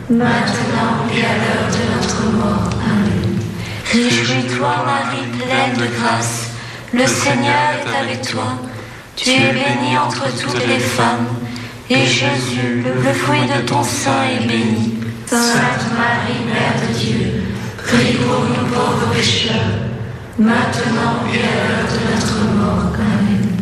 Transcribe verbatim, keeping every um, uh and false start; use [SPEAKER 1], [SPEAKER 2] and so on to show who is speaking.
[SPEAKER 1] maintenant et à l'heure de notre mort. Amen. Réjouis-toi, Marie, pleine de grâce, le Seigneur est avec toi. Tu es bénie entre toutes les femmes, et Jésus, le fruit de ton sein, est béni. Sainte Marie, Mère de Dieu, prie pour nous pauvres pécheurs, maintenant et à l'heure de notre mort. Amen.